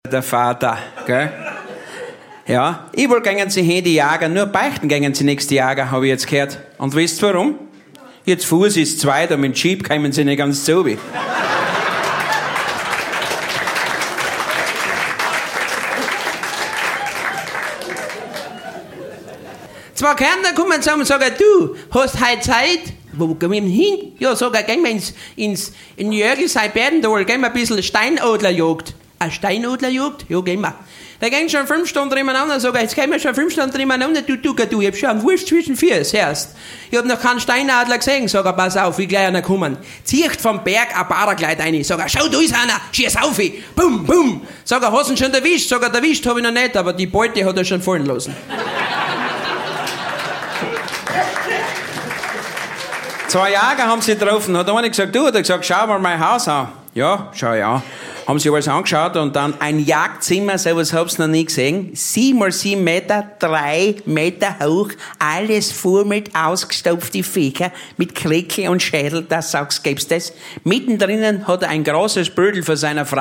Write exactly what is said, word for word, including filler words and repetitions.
der Vater, gell? Ja, ich will gehen sie hin, die Jager, nur beichten gehen sie nächste Jager, habe ich jetzt gehört. Und wisst ihr warum? Jetzt Fuß ist zwei, da mit dem Jeep kommen sie nicht ganz so wie. Zwei Kärntner kommen zusammen und sagen, du, hast heute Zeit? Wo gehen wir hin? Ja, sag ich, gehen wir ins, ins in Jörgl, Seiberdendal, gehen wir ein bisschen Steinadlerjagd. Eine Steinadlerjagd? Ja, gehen wir. Da gehen schon fünf Stunden nebeneinander, sag ich, jetzt gehen wir schon fünf Stunden nebeneinander, du, du, du, ich hab schon einen Wurst zwischen vier, hörst. Ich hab noch keinen Steinadler gesehen, sag ich, pass auf, wie gleich einer kommen. Zieht vom Berg ein Paragleit rein, sag ich, schau, da ist einer, schieß auf, bum, bum. Sag ich, hast du ihn schon erwischt? Sag ich, erwischt hab ich noch nicht, aber die Beute hat er schon fallen lassen. Zwei Jäger haben sie getroffen, hat einer gesagt, du, hat er gesagt, schau mal mein Haus an. Ja, schau ja. Haben sie alles angeschaut und dann ein Jagdzimmer, sowas hab's noch nie gesehen. Sieben mal sieben Meter, drei Meter hoch, alles voll mit ausgestopften Viecher, mit Klecke und Schädel, das sagst, gibt's das. Mittendrin hat er ein großes Bödel für seine Frau.